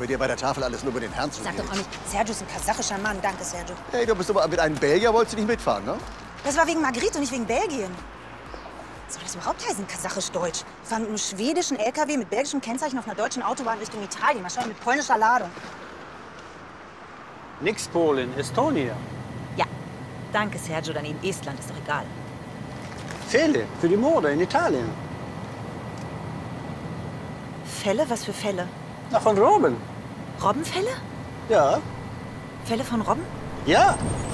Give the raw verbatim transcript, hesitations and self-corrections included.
bei dir bei der Tafel alles nur über den Herrn zu Sag gehen. doch auch nicht, Sergio ist ein kasachischer Mann. Danke, Sergio. Hey, du bist aber mit einem Belgier, wolltest du nicht mitfahren, ne? Das war wegen Margrit und nicht wegen Belgien. Was soll das überhaupt heißen, kasachisch-deutsch? Wir fahren mit einem schwedischen L K W mit belgischem Kennzeichen auf einer deutschen Autobahn Richtung Italien. Wahrscheinlich mit polnischer Ladung. Nix Polen, Estonia. Ja, danke, Sergio. Dann in Estland, ist doch egal. Fälle für die Morde in Italien. Fälle? Was für Fälle? Na, von Robben. Robbenfälle? Ja. Fälle von Robben? Ja.